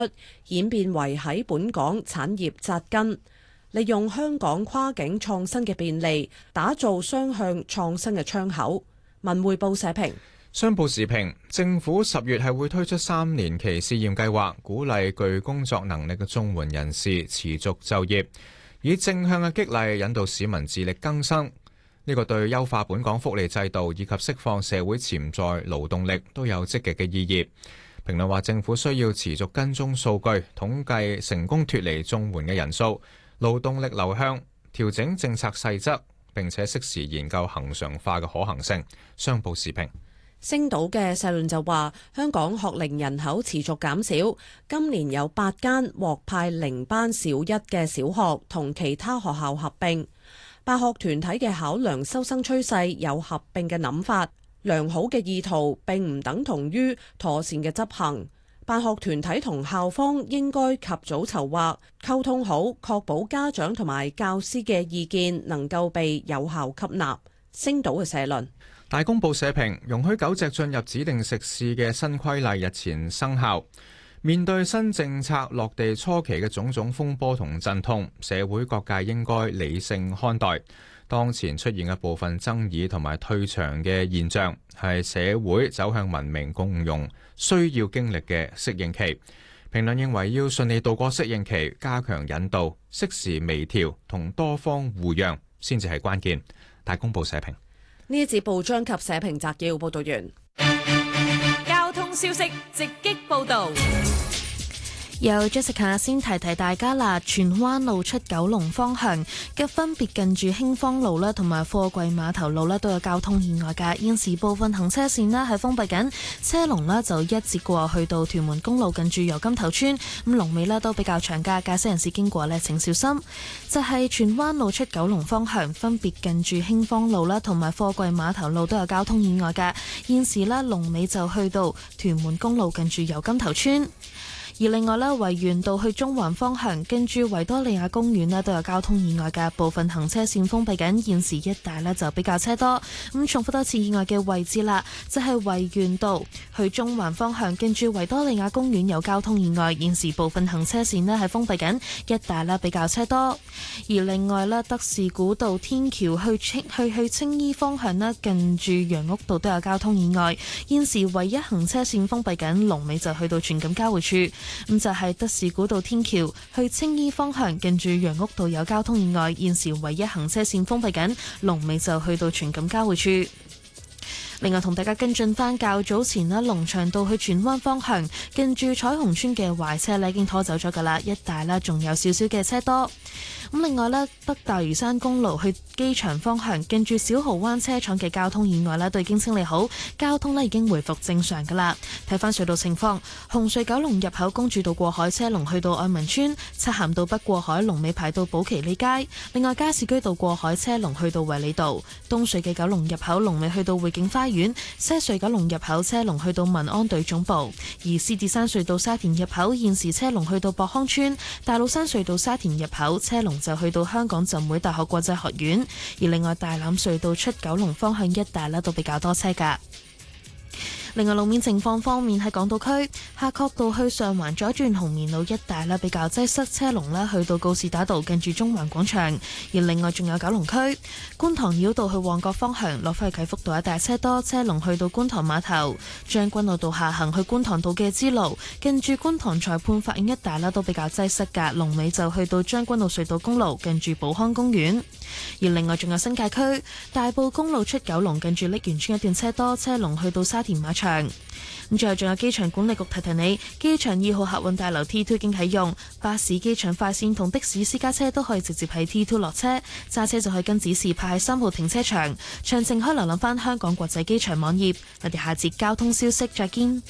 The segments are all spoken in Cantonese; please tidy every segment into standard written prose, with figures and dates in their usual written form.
演變為喺本港產業扎根，利用香港跨境創新嘅便利，打造雙向創新嘅窗口。文匯報社評。 商報時評，政府10月係會推出3年期試驗計劃，鼓勵具工作能力嘅綜援人士持續就業，以正向嘅激勵引導市民自力更生。呢個對優化本港福利制度以及釋放社會潛在勞動力都有積極嘅意義。評論話，政府需要持續跟蹤數據，統計成功脫離綜援嘅人數、勞動力流向，調整政策細則，並且適時研究恆常化嘅可行性。商報時評。 星島嘅社論就話，香港學齡人口持續減少，今年有8間獲派零班小一嘅小學同其他學校合併。辦學團體嘅考量收生趨勢有合併嘅諗法，良好嘅意圖並唔等同於妥善嘅執行。辦學團體同校方應該及早籌劃，溝通好，確保家長同埋教師嘅意見能夠被有效吸納。星島嘅社論。 大公報社評，容許狗隻進入指定食肆嘅新規例日前生效，面對新政策落地初期嘅種種風波同陣痛，社會各界應該理性看待。當前出現嘅部分爭議同埋退場嘅現象，係社會走向文明共融需要經歷嘅適應期。評論認為要順利度過適應期，加強引導，適時微調同多方互讓先至係關鍵。大公報社評。 呢一節報章及社評摘要報道完。 交通消息直擊報道。 由 Jessica 先提提大家啦，荃灣路出九龍方向嘅分別近住興芳路啦，同埋貨櫃碼頭路咧都有交通意外㗎。現時部分行車線咧係封閉緊，車龍咧就一截過去到屯門公路近住油金頭村，咁龍尾咧都比較長㗎，駕駛人士經過咧請小心。就係荃灣路出九龍方向分別近住興芳路啦，同埋貨櫃碼頭路都有交通意外㗎。現時咧龍尾就去到屯門公路近住油金頭村。而另外咧，維園道去中環方向，跟住維多利亞公園咧都有交通意外嘅，部分行車線封閉緊，現時一帶咧就比較車多。咁重複多次意外嘅位置啦，就係維園道去中環方向，跟住維多利亞公園有交通意外，現時部分行車線咧係封閉緊，一帶咧比較車多。而另外咧，德士古道天橋去青衣方向咧，近住楊屋道都有交通意外，現時唯一行車線封閉緊，龍尾就去到荃錦交匯處。咁就係德士古道天橋去青衣方向，近住楊屋道有交通意外，現時唯一行車線封閉緊，龍尾就去到荃錦交匯處。另外同大家跟進翻較早前啦，龍翔道去荃灣方向，近住彩虹村嘅壞車咧已經拖走咗噶啦，一帶啦仲有少少嘅車多。咁另外咧，北大嶼山公路去機場方向，近住小蠔灣車廠嘅交通意外咧都已經清理好，交通咧已經回復正常噶啦。睇翻隧道情況，紅隧九龍入口公主道過海車龍去到愛民村，漆咸道北過海龍尾排到寶其利街。另外加士居道過海車龍去到衛理道，東隧嘅九龍入口龍尾去到匯景花園，西隧九龍入口車龍去到民安隊總部。而獅子山隧道沙田入口現時車龍去到博康村，大老山隧道沙田入口車龍就去到香港浸會大學國際學院。而另外大欖隧道出九龍方向一帶咧都比較多車噶。另外路面情況方面，喺港島區夏慤道去上環左轉紅棉路一帶咧比較擠塞，車龍咧去到告士打道近住中環廣場。而另外仲有九龍區觀塘繞道去旺角方向落返去啟福道一帶車多，車龍去到觀塘碼頭。將軍澳道下行去觀塘道嘅支路近住觀塘裁判法院一帶咧都比較擠塞噶，龍尾就去到將軍澳隧道公路近住寶康公園。而另外仲有新界區大埔公路出九龍近住瀝源村一段車多，車龍去到沙田馬場。咁最後仲有機場管理局提提你，機場2號客運大樓 T2 已經啟用，巴士、機場快線同的士私家車都可以直接喺 T2 落車，揸車就可以跟指示派喺3號停車場。詳情可以瀏覽翻香港國際機場網頁。我哋下節交通消息再見。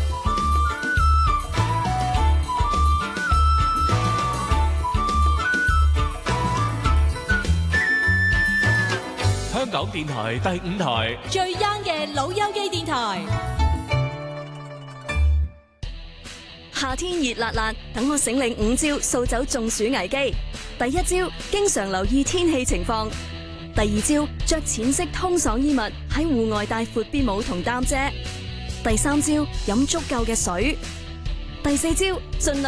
香港電台第5台最 young 嘅老友記電台。夏天熱辣辣，等我醒領5招掃走中暑危機。第一招，經常留意天氣情況。第二招，着淺色通爽衣物，喺戶外帶闊邊帽同擔遮。第三招，飲足夠嘅水。 第四招，盡量